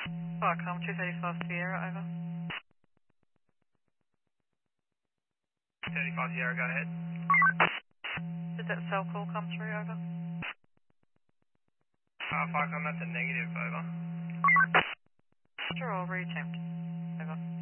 Viacom 235 Sierra, over. 35 Sierra, go ahead. Did that cell call come through, over? Viacom, that's a negative, over. Or reattempt, over.